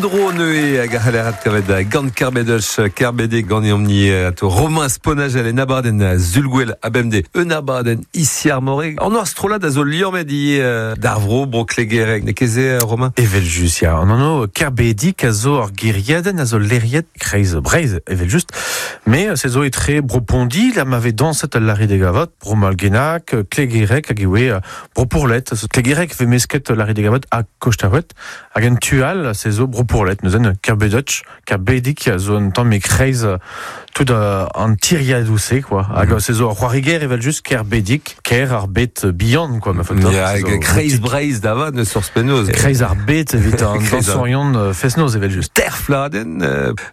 dro neue a gahalerat kavet gant kerbedoch kerbede gant eomni to Romain Sponagel et nabarden zulgwel abemde nabarden isiar more an astrola da zo liormed d'arvro broklegerek ne keze Romain evel just ya an anno kerbedik a zo ar giriaden a zo leriet kreiz breiz evel just mais se zo etre bropondi la m'avait danset al lari de gavot bromalgenak klegerek hag ewe bropourlet klegerek ve mesket lari de gavot a kostavet hag en tual se zo bropourlet neuzen kerbedoch kerbedik a zo un tamm me kreiz tout an tiriadouse quoi hag se zo c'hoariger evel just kerbedik ker ar bet bihan quoi ma faute ya kreiz breiz dava ne sur spenoz kreiz ar bet evit an dansorion fesnoz evel just terfladen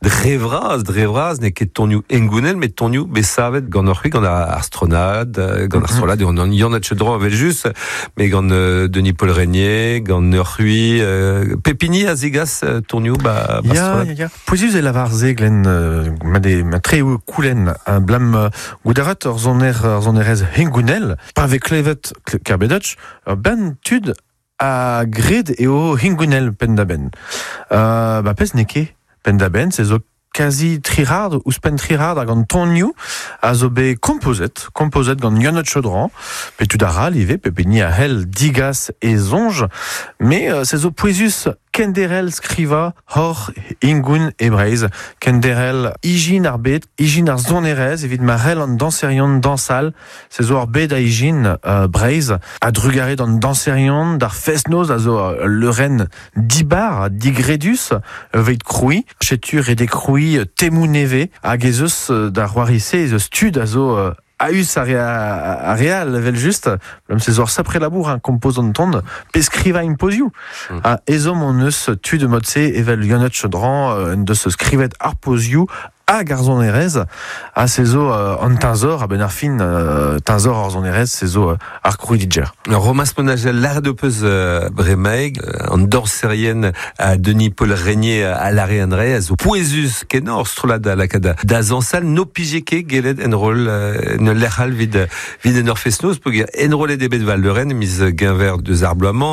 drevraz ne ket tonioù engounel met tonioù besavet gant ur c'hwi gant ar stronad gant ar strolad on an yannet chedro evel just mais gant Denis Paul Régnier gant ur c'hwi Pepini a zegas tonioù ya poezus e lavarze glen ma tre koulen blam goudarat ur zonerez hengounel pa ve klevet kerbedoch ben tud a gred eo hengounel pendaben pez neke pendaben se zo quasi trirard ou spen trirard gant tonioù a zo be kompozet gant yannet chodran pe tud a ralive pepini a hel digas e zonj mais se zo poezus kenderel skriva hor ingoun e breiz kenderel ijin ar bet ijin ar zonerez evit ma hel an danserion dansal se zo ar bet a ijin breiz a drugaret an danserion d'ar festnoz a zo leuren dibar digredus veit kroui chetur e de kroui temou neve hag ez eus d'ar c'hoarise ez eus tud a zo Aus a real level juste, l'homme se zor sapre labour un composant tond, pescriva imposiu. A ezom on eus tu de modse evel yannet chodran de se skrivet arposiu a garzonerez a sezo an tinzor a ben ar fin tinzor ar zonerez sezo ar krouididjer. Romain Sponagel l'art de peus bremeig an dorserien a Denis Paul Régnier a lare andre a zo poezus ken ur strolad a lakada da zansal no pijeke gelet enrol ne lerhal vid en ur fesnoz pou enrolet e bet val de Rennes mis genver deus ar bloamant